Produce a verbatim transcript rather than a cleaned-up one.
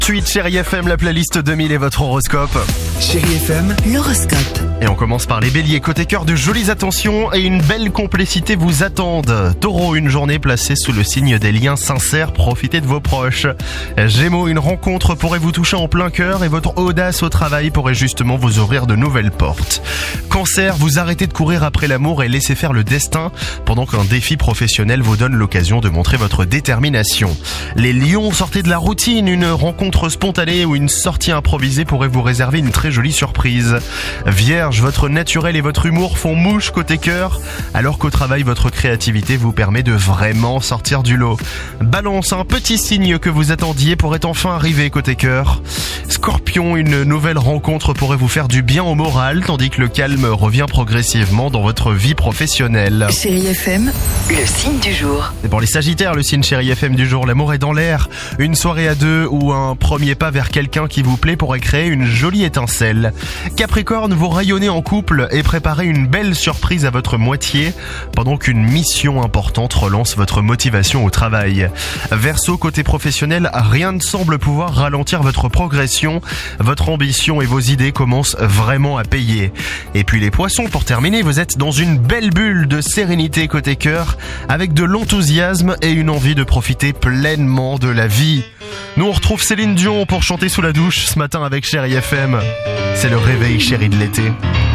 Suite Chérie F M, la playlist deux mille et votre horoscope. Chérie F M, l'horoscope. Et on commence par les béliers. Côté cœur, de jolies attentions et une belle complicité vous attendent. Taureau, une journée placée sous le signe des liens sincères, profitez de vos proches. Gémeaux, une rencontre pourrait vous toucher en plein cœur et votre audace au travail pourrait justement vous ouvrir de nouvelles portes. Cancer, vous arrêtez de courir après l'amour et laissez faire le destin pendant qu'un défi professionnel vous donne l'occasion de montrer votre détermination. Les lions, sortez de la routine, une rencontre spontanée ou une sortie improvisée pourrait vous réserver une très jolie surprise. Vierge, votre naturel et votre humour font mouche côté cœur, alors qu'au travail, votre créativité vous permet de vraiment sortir du lot. Balance, un petit signe que vous attendiez pourrait enfin arriver côté cœur. Scorpion, une nouvelle rencontre pourrait vous faire du bien au moral, tandis que le calme revient progressivement dans votre vie professionnelle. Chérie F M, le signe du jour. Et pour les Sagittaires, le signe Chérie F M du jour, l'amour est dans l'air. Une soirée à deux ou un premier pas vers quelqu'un qui vous plaît pourrait créer une jolie étincelle. Capricorne, vous rayonnez en couple et préparez une belle surprise à votre moitié pendant qu'une mission importante relance votre motivation au travail. Verseau, côté professionnel, rien ne semble pouvoir ralentir votre progression. Votre ambition et vos idées commencent vraiment à payer. Et puis les poissons, pour terminer, vous êtes dans une belle bulle de sérénité côté cœur avec de l'enthousiasme et une envie de profiter pleinement de la vie. Nous on retrouve Céline Dion pour chanter sous la douche ce matin avec Chérie F M. C'est le réveil chéri de l'été.